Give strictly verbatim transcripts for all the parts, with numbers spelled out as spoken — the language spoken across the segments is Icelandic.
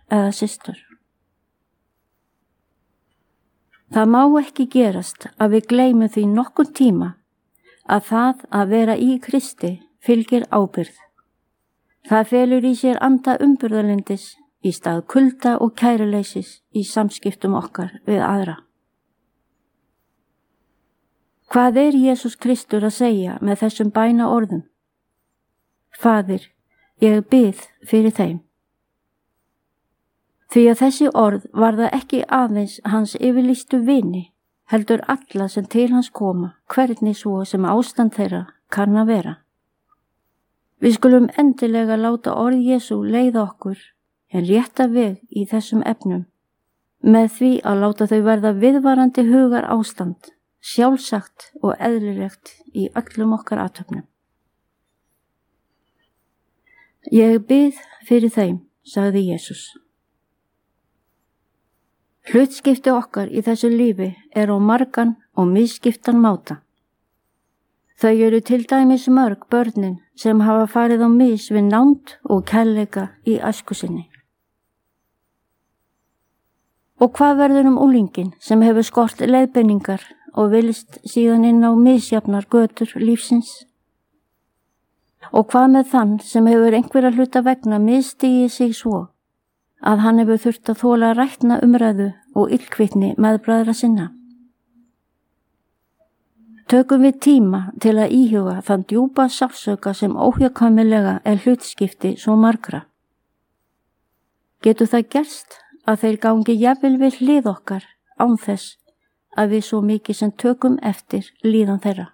eða systur. Það má ekki gerast að við gleymum því nokkurn tíma að það að vera í Kristi fylgir ábyrgð. Það felur í sér anda umburðarlyndis í stað kulda og kæruleysis í samskiptum okkar við aðra. Hvað er Jesús Kristur að segja með þessum bæna orðum? Faðir, ég bið fyrir þeim. Því að þessi orð varða ekki aðeins hans yfirlýstu vini, heldur alla sem til hans koma, hvernig svo sem ástand þeirra kann að vera. Við skulum endilega láta orð Jesú leiða okkur en rétta veg í þessum efnum, með því að láta þau verða viðvarandi hugar ástand, sjálfsagt og eðlilegt í öllum okkar athöfnum. Ég bið fyrir þeim, sagði Jesús. Hlutskipti okkar í þessu lífi er á margan og misskiptan máta. Þau eru til dæmis mörg börnin sem hafa farið á mis við nánd og kærleika í æsku sinni. Og hvað verður um unglinginn sem hefur skort leiðbeiningar og vilist síðan inn á misjafnar götur lífsins? Og hvað með þann sem hefur einhverja hluta vegna misstigið sig svo að hann hefur þurft að þola rætna umræðu og illkvittni meðbræðra sinna? Tökum við tíma til að íhuga þann djúpa sársauka sem óhjákvæmilega er hlutskipti svo margra. Getur það gerst að þeir gangi jafnvel við hlið okkar án þess að við svo mikið sem tökum eftir líðan þeirra?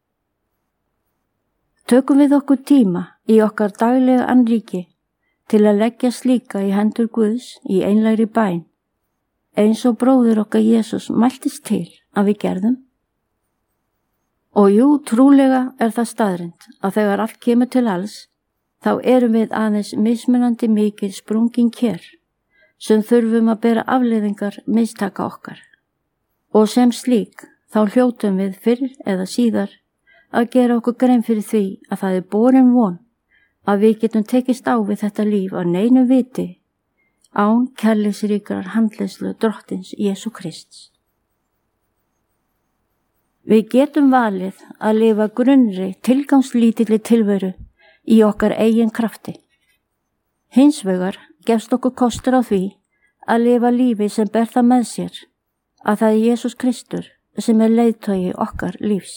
Tökum við okkur tíma í okkar daglega annríki til að leggja slíka í hendur Guðs í einlægri bæn, eins og bróðir okkar Jesús mæltist til að við gerðum? Og jú, trúlega er það staðreynd að þegar allt kemur til alls, þá erum við aðeins mismunandi mikið sprungin kér, sem þurfum að bera afleiðingar mistaka okkar. Og sem slík, þá hljótum við fyrr eða síðar að gera okkur grein fyrir því að það er borin von að við getum tekist á við þetta líf af neinu viti án kærleiksríkrar handleiðslu drottins Jesú Krists. Við getum valið að lifa grunnri, tilgangslítilli tilveru í okkar eigin krafti. Hins vegar gefst okkur kostur á því að lifa lífi sem ber það með sér að það er Jesús Kristur sem er leiðtogi okkar lífs.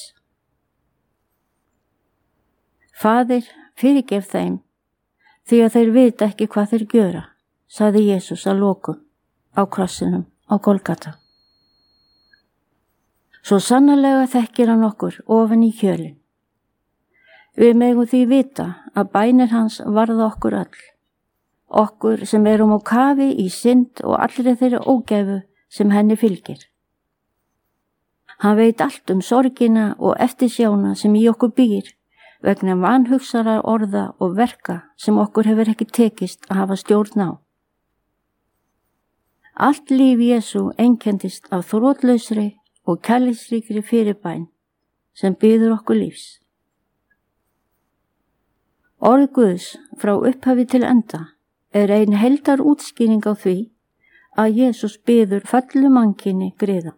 Faðir, fyrirgef þeim, því að þeir vita ekki hvað þeir gjöra, sagði Jesús að lokum á krossinum á Golgata. Svo sannarlega þekkir hann okkur ofan í kjölinn. Við megum því vita að bænir hans varða okkur öll, okkur sem erum á kafi í synd og allri þeirri ógæfu sem henni fylgir. Hann veit allt um sorgina og eftirsjána sem í okkur býr vegna vanhugsarar orða og verka sem okkur hefur ekki tekist að hafa stjórn á. Allt líf Jesú einkendist af þrotlausri og kærleiksríkri fyrirbæn sem biður okkur lífs. Orð Guðs frá upphafi til enda er ein heildar útskýring á því að Jesús biður föllu mannkyni griða.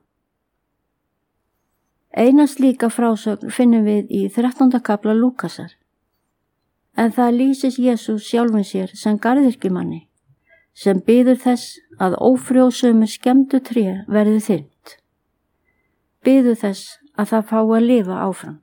Eina slíka frásögn finnum við í þrettánda kafla Lúkasar, en það lýsist Jesús sjálfum sér sem garðyrkjumanni, sem biður þess að ófrjósömu skemmdu tré verði þyrmt. Biður þess að það fái að lifa áfram.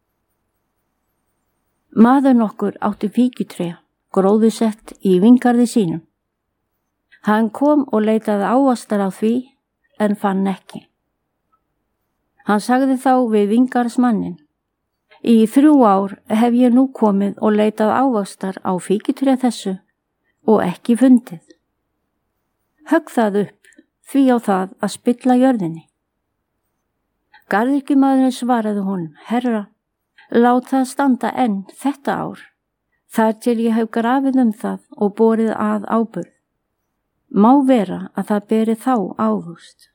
Maður nokkur átti fíkjutré, gróðursett í vingarði sínum. Hann kom og leitaði ávastar á því, en fann ekki. Hann sagði þá við vingarðsmanninn: Í þrjú ár hef ég nú komið og leitað ávastar á fíkjutré þessu og ekki fundið. Högg það upp, því á það að spilla jörðinni. Garðyrkjumaðurinn svaraði honum: Herra, lát það standa enn þetta ár, þar til ég hef grafið um það og borið að áburð. Má vera að það beri þá ávöxt.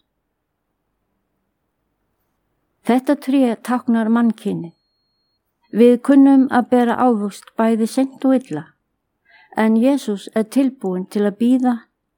Þetta tré táknar mannkynið. Við kunnum að bera ávöxt bæði seint og illa, en Jesús er tilbúinn til að bíða